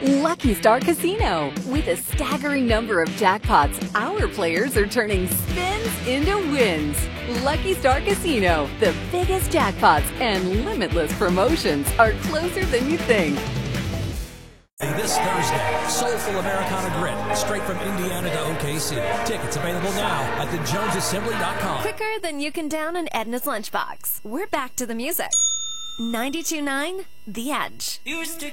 Lucky Star Casino. With a staggering number of jackpots, our players are turning spins into wins. Lucky Star Casino, the biggest jackpots and limitless promotions are closer than you think. This Thursday, Soulful Americana Grit, straight from Indiana to OKC. Tickets available now at thejonesassembly.com. Quicker than you can down an Edna's Lunchbox. We're back to the music. 92.9 The Edge. Used to